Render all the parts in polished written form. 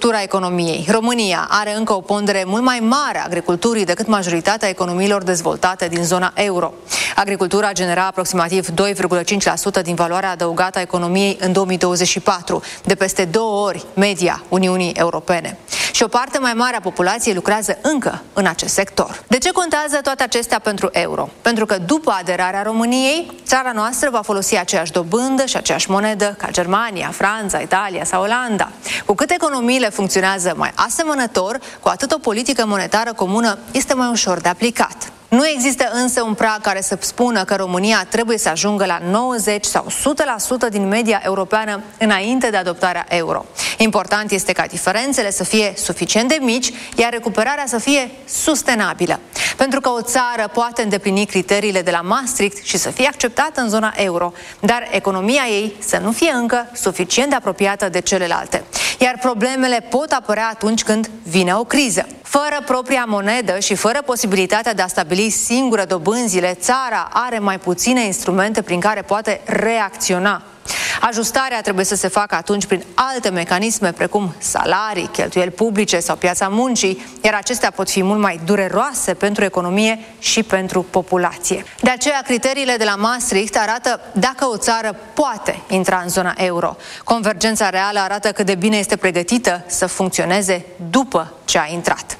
structura economiei. România are încă o pondere mult mai mare a agriculturii decât majoritatea economiilor dezvoltate din zona euro. Agricultura genera aproximativ 2,5% din valoarea adăugată a economiei în 2024, de peste 2 ori media Uniunii Europene. Și o parte mai mare a populației lucrează încă în acest sector. De ce contează toate acestea pentru euro? Pentru că după aderarea României, țara noastră va folosi aceeași dobândă și aceeași monedă ca Germania, Franța, Italia sau Olanda. Cu cât economiile funcționează mai asemănător, cu atât o politică monetară comună este mai ușor de aplicat. Nu există însă un prag care să spună că România trebuie să ajungă la 90 sau 100% din media europeană înainte de adoptarea euro. Important este ca diferențele să fie suficient de mici, iar recuperarea să fie sustenabilă. Pentru că o țară poate îndeplini criteriile de la Maastricht și să fie acceptată în zona euro, dar economia ei să nu fie încă suficient de apropiată de celelalte. Iar problemele pot apărea atunci când vine o criză. Fără propria monedă și fără posibilitatea de a stabili singură dobânzile, țara are mai puține instrumente prin care poate reacționa. Ajustarea trebuie să se facă atunci prin alte mecanisme precum salarii, cheltuieli publice sau piața muncii, iar acestea pot fi mult mai dureroase pentru economie și pentru populație. De aceea, criteriile de la Maastricht arată dacă o țară poate intra în zona euro. Convergența reală arată cât de bine este pregătită să funcționeze după ce a intrat.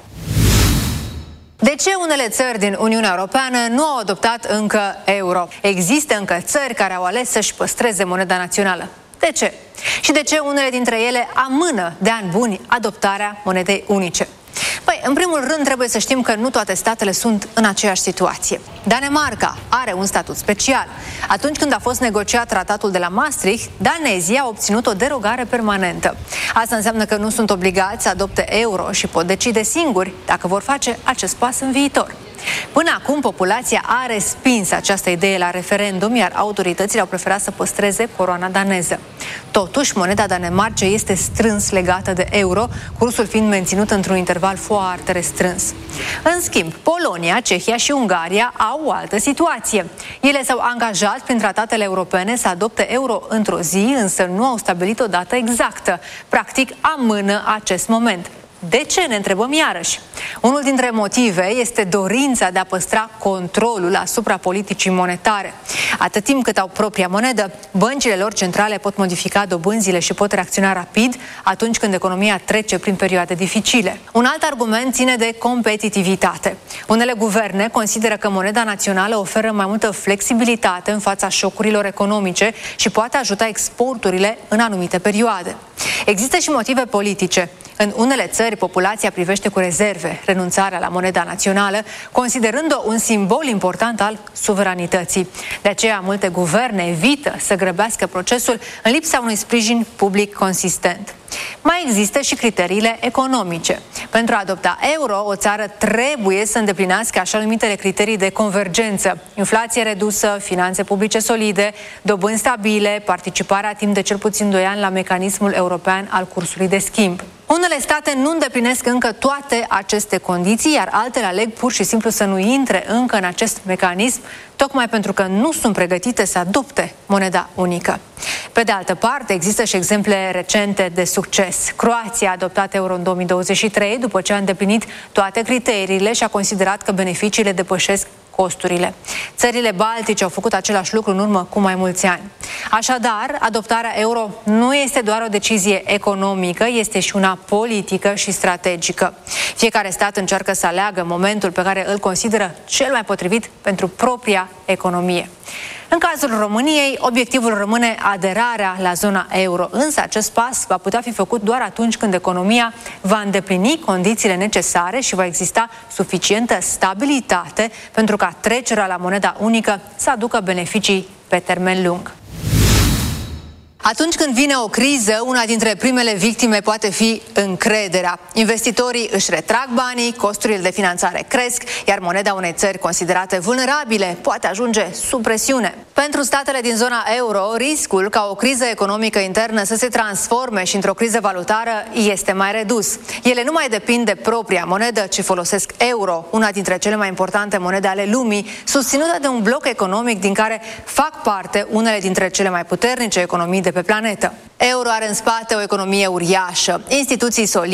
De ce unele țări din Uniunea Europeană nu au adoptat încă euro? Există încă țări care au ales să-și păstreze moneda națională. De ce? Și de ce unele dintre ele amână de ani buni adoptarea monedei unice? Păi, în primul rând, trebuie să știm că nu toate statele sunt în aceeași situație. Danemarca are un statut special. Atunci când a fost negociat tratatul de la Maastricht, danezii au obținut o derogare permanentă. Asta înseamnă că nu sunt obligați să adopte euro și pot decide singuri dacă vor face acest pas în viitor. Până acum, populația a respins această idee la referendum, iar autoritățile au preferat să păstreze coroana daneză. Totuși, moneda Danemarcei este strâns legată de euro, cursul fiind menținut într-un interval foarte restrâns. În schimb, Polonia, Cehia și Ungaria au o altă situație. Ele s-au angajat prin tratatele europene să adopte euro într-o zi, însă nu au stabilit o dată exactă. Practic, amână acest moment. De ce, ne întrebăm iarăși? Unul dintre motive este dorința de a păstra controlul asupra politicii monetare. Atât timp cât au propria monedă, băncile lor centrale pot modifica dobânzile și pot reacționa rapid atunci când economia trece prin perioade dificile. Un alt argument ține de competitivitate. Unele guverne consideră că moneda națională oferă mai multă flexibilitate în fața șocurilor economice și poate ajuta exporturile în anumite perioade. Există și motive politice. În unele țări, populația privește cu rezerve renunțarea la moneda națională, considerând-o un simbol important al suveranității. De aceea, multe guverne evită să grăbească procesul în lipsa unui sprijin public consistent. Mai există și criteriile economice. Pentru a adopta euro, o țară trebuie să îndeplinească așa numitele criterii de convergență: inflație redusă, finanțe publice solide, dobânzi stabile, participarea timp de cel puțin 2 ani la mecanismul european al cursului de schimb. Unele state nu îndeplinesc încă toate aceste condiții, iar altele aleg pur și simplu să nu intre încă în acest mecanism, tocmai pentru că nu sunt pregătite să adopte moneda unică. Pe de altă parte, există și exemple recente de succes. Croația a adoptat euro în 2023 după ce a îndeplinit toate criteriile și a considerat că beneficiile depășesc costurile. Țările baltice au făcut același lucru în urmă cu mai mulți ani. Așadar, adoptarea euro nu este doar o decizie economică, este și una politică și strategică. Fiecare stat încearcă să aleagă momentul pe care îl consideră cel mai potrivit pentru propria economie. În cazul României, obiectivul rămâne aderarea la zona euro, însă acest pas va putea fi făcut doar atunci când economia va îndeplini condițiile necesare și va exista suficientă stabilitate pentru ca trecerea la moneda unică să aducă beneficii pe termen lung. Atunci când vine o criză, una dintre primele victime poate fi încrederea. Investitorii își retrag banii, costurile de finanțare cresc, iar moneda unei țări considerate vulnerabile poate ajunge sub presiune. Pentru statele din zona euro, riscul ca o criză economică internă să se transforme și într-o criză valutară este mai redus. Ele nu mai depind de propria monedă, ci folosesc euro, una dintre cele mai importante monede ale lumii, susținută de un bloc economic din care fac parte unele dintre cele mai puternice economii de pe planetă. Euro are în spate o economie uriașă, instituții solide,